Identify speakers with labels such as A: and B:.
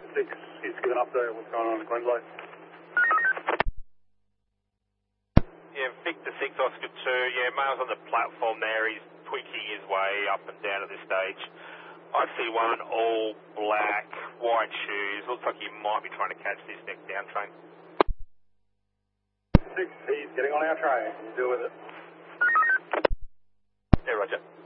A: 6, he's given up there. What's going on in Glenside?
B: Yeah, Victor 6, Oscar 2. Yeah, male's on the platform there. He's tweaking his way up and down at this stage. I see one all black, white shoes. Looks like he might be trying to catch this next down train.
A: 6, he's getting on our train. Deal with it.
B: Yeah, roger.